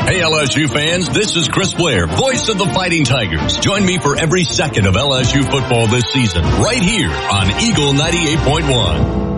Hey LSU fans, this is Chris Blair, voice of the Fighting Tigers. Join me for every second of LSU football this season, right here on Eagle 98.1.